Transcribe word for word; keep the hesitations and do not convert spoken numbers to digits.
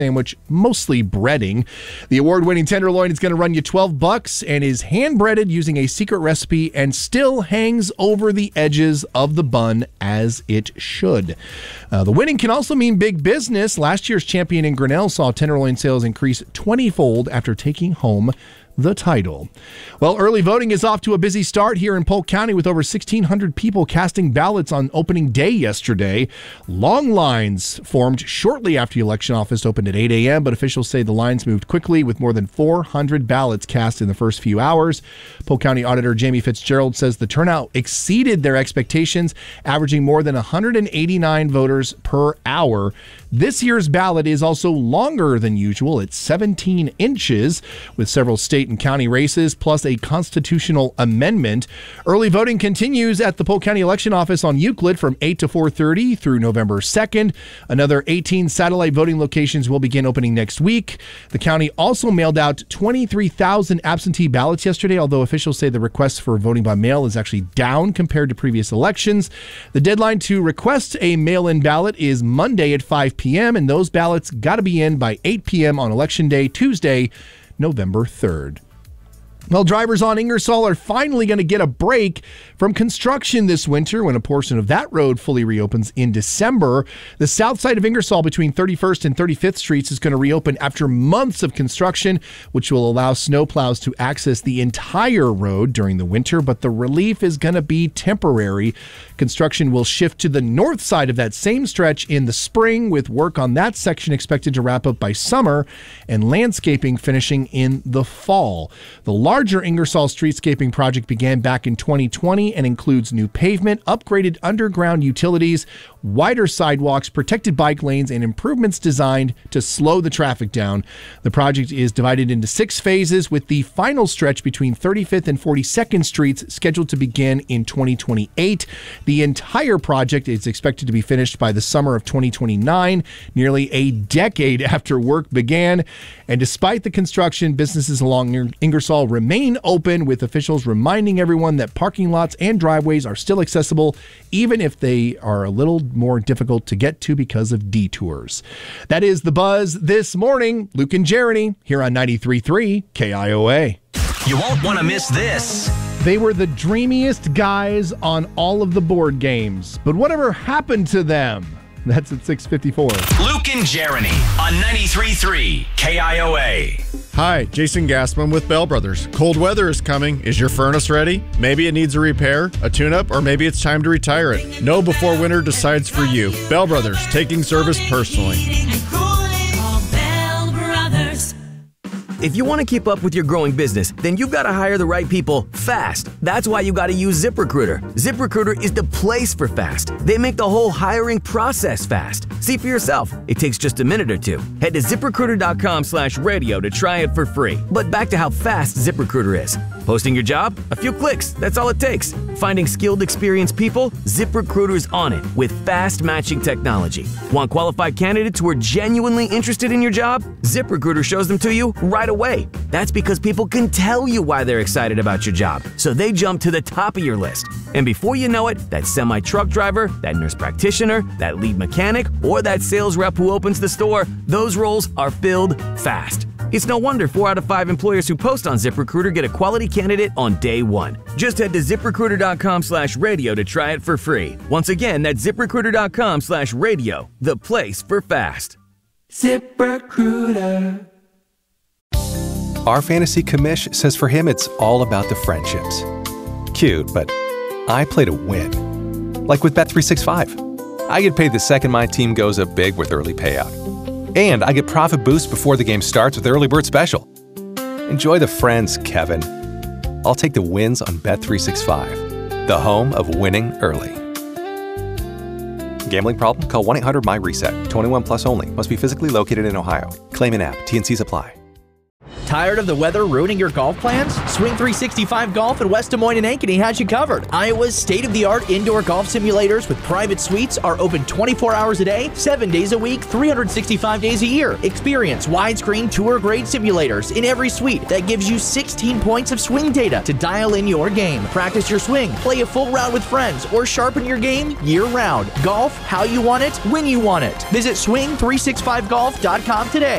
sandwich, mostly breading. The award-winning tenderloin is going to run you twelve bucks and is hand-breaded using a secret recipe and still hangs over the edges of the bun as it should. Uh, the winning can also mean big business. Last year's champion in Grinnell saw tenderloin sales increase twenty-fold after taking home the title. Well, early voting is off to a busy start here in Polk County with over sixteen hundred people casting ballots on opening day yesterday. Long lines formed shortly after the election office opened at eight a.m., but officials say the lines moved quickly with more than four hundred ballots cast in the first few hours. Polk County Auditor Jamie Fitzgerald says the turnout exceeded their expectations, averaging more than one hundred eighty-nine voters per hour. This year's ballot is also longer than usual. It's seventeen inches with several state and county races, plus a constitutional amendment. Early voting continues at the Polk County Election Office on Euclid from eight to four thirty through November second. Another eighteen satellite voting locations will begin opening next week. The county also mailed out twenty-three thousand absentee ballots yesterday, although officials say the request for voting by mail is actually down compared to previous elections. The deadline to request a mail-in ballot is Monday at five p.m., and those ballots got to be in by eight p.m. on Election Day, Tuesday, November third. Well, drivers on Ingersoll are finally going to get a break from construction this winter when a portion of that road fully reopens in December. The south side of Ingersoll between thirty-first and thirty-fifth Streets is going to reopen after months of construction, which will allow snowplows to access the entire road during the winter, but the relief is going to be temporary. Construction will shift to the north side of that same stretch in the spring, with work on that section expected to wrap up by summer and landscaping finishing in the fall. The larger Ingersoll streetscaping project began back in twenty twenty and includes new pavement, upgraded underground utilities, wider sidewalks, protected bike lanes, and improvements designed to slow the traffic down. The project is divided into six phases, with the final stretch between thirty-fifth and forty-second Streets scheduled to begin in twenty twenty-eight. The entire project is expected to be finished by the summer of twenty twenty-nine, nearly a decade after work began. And despite the construction, businesses along Ingersoll remain open, with officials reminding everyone that parking lots and driveways are still accessible, even if they are a little more difficult to get to because of detours. That is The Buzz this morning. Luke and Jeremy here on ninety-three point three K I O A. You won't want to miss this. They were the dreamiest guys on all of the board games, but whatever happened to them? That's at six fifty-four. Luke and Jeremy on ninety-three point three K I O A. Hi, Jason Gassman with Bell Brothers. Cold weather is coming. Is your furnace ready? Maybe it needs a repair, a tune-up, or maybe it's time to retire it. Know before winter decides for you. Bell Brothers, taking service personally. If you want to keep up with your growing business, then you've got to hire the right people fast. That's why you got to use ZipRecruiter. ZipRecruiter is the place for fast. They make the whole hiring process fast. See for yourself. It takes just a minute or two. Head to ZipRecruiter.com slash radio to try it for free. But back to how fast ZipRecruiter is. Posting your job? A few clicks. That's all it takes. Finding skilled, experienced people? ZipRecruiter's on it with fast matching technology. Want qualified candidates who are genuinely interested in your job? ZipRecruiter shows them to you right away. That's because people can tell you why they're excited about your job, so they jump to the top of your list. And before you know it, that semi-truck driver, that nurse practitioner, that lead mechanic, or that sales rep who opens the store, those roles are filled fast. It's no wonder four out of five employers who post on ZipRecruiter get a quality candidate on day one. Just head to ZipRecruiter.com slash radio to try it for free. Once again, that's ZipRecruiter.com slash radio, the place for fast. ZipRecruiter. Our fantasy commish says for him it's all about the friendships. Cute, but I play to win. Like with Bet three sixty-five. I get paid the second my team goes up big with early payout. And I get profit boosts before the game starts with Early Bird Special. Enjoy the friends, Kevin. I'll take the wins on Bet three sixty-five, the home of winning early. Gambling problem? Call one eight hundred M Y RESET. twenty-one plus only. Must be physically located in Ohio. Claim in app. T N Cs apply. Tired of the weather ruining your golf plans? Swing three sixty-five Golf in West Des Moines and Ankeny has you covered. Iowa's state-of-the-art indoor golf simulators with private suites are open twenty-four hours a day, seven days a week, three hundred sixty-five days a year. Experience widescreen tour-grade simulators in every suite that gives you sixteen points of swing data to dial in your game. Practice your swing, play a full round with friends, or sharpen your game year-round. Golf how you want it, when you want it. Visit swing three sixty-five golf dot com today.